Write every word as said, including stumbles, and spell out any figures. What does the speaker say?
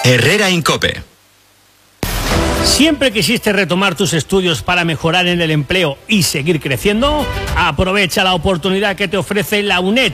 Herrera Incope. Siempre quisiste retomar tus estudios para mejorar en el empleo y seguir creciendo, aprovecha la oportunidad que te ofrece la UNED